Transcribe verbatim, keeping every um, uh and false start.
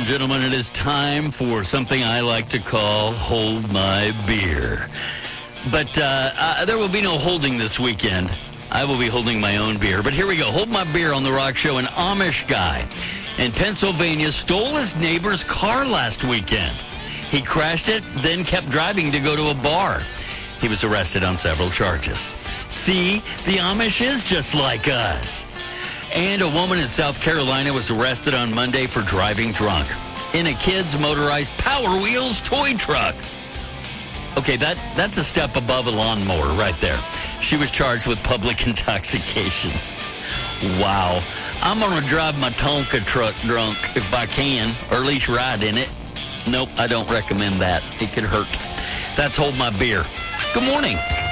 and gentlemen, it is time for something I like to call Hold My Beer. But uh, uh, there will be no holding this weekend. I will be holding my own beer. But here we go. Hold My Beer on The Rock Show. An Amish guy in Pennsylvania stole his neighbor's car last weekend. He crashed it, then kept driving to go to a bar. He was arrested on several charges. See, the Amish is just like us. And a woman in South Carolina was arrested on Monday for driving drunk in a kid's motorized Power Wheels toy truck. Okay, that, that's a step above a lawnmower right there. She was charged with public intoxication. Wow. I'm going to drive my Tonka truck drunk if I can, or at least ride in it. Nope, I don't recommend that. It could hurt. That's Hold My Beer. Good morning.